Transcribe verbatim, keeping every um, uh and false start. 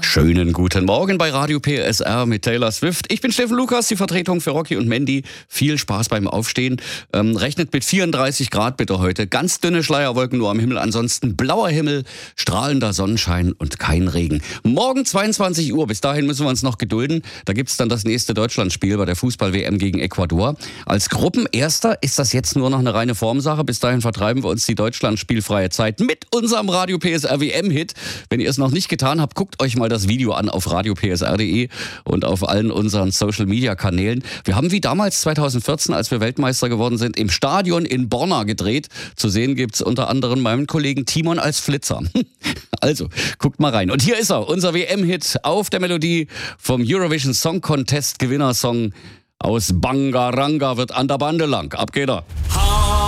Schönen guten Morgen bei Radio P S R mit Taylor Swift. Ich bin Steffen Lukas, die Vertretung für Rocky und Mandy. Viel Spaß beim Aufstehen. Ähm, rechnet mit vierunddreißig Grad bitte heute. Ganz dünne Schleierwolken nur am Himmel. Ansonsten blauer Himmel, strahlender Sonnenschein und kein Regen. Morgen zweiundzwanzig Uhr. Bis dahin müssen wir uns noch gedulden. Da gibt's dann das nächste Deutschlandspiel bei der Fußball-W M gegen Ecuador. Als Gruppenerster ist das jetzt nur noch eine reine Formsache. Bis dahin vertreiben wir uns die Deutschland-spielfreie Zeit mit unserem Radio P S R W M-Hit. Wenn ihr es noch nicht getan habt, guckt euch mal das Video an auf radio p s r punkt d e und auf allen unseren Social-Media-Kanälen. Wir haben wie damals zweitausendvierzehn, als wir Weltmeister geworden sind, im Stadion in Borna gedreht. Zu sehen gibt's unter anderem meinen Kollegen Timon als Flitzer. Also, guckt mal rein. Und hier ist er, unser W M-Hit auf der Melodie vom Eurovision Song Contest Gewinnersong aus Bangaranga wird an der Bande lang. Ab geht er.